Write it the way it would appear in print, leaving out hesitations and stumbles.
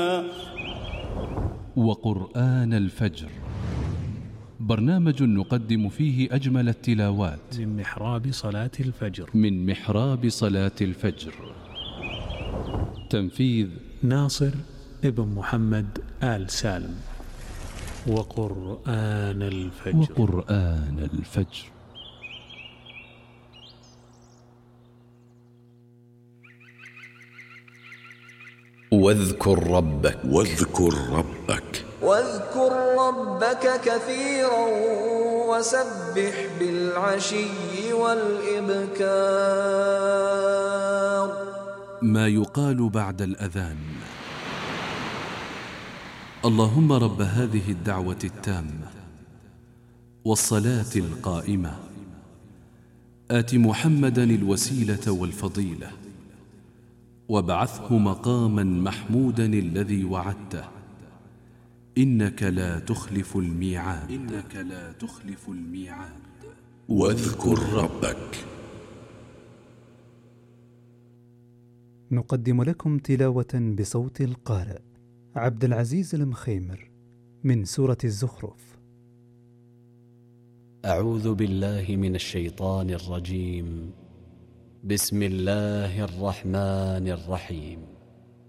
وقرآن الفجر، برنامج نقدم فيه أجمل التلاوات من محراب صلاة الفجر. تنفيذ ناصر ابن محمد آل سالم. وقرآن الفجر. واذكر ربك كثيرا وسبح بالعشي والإبكار. ما يقال بعد الأذان. اللهم رب هذه الدعوة التامة والصلاة القائمة، آت محمدا الوسيلة والفضيلة، وابعثه مقاما محمودا الذي وعدته، إنك لا تخلف الميعاد. واذكر ربك. نقدم لكم تلاوة بصوت القارئ عبد العزيز المخيمر من سورة الزخرف. أعوذ بالله من الشيطان الرجيم. بسم الله الرحمن الرحيم.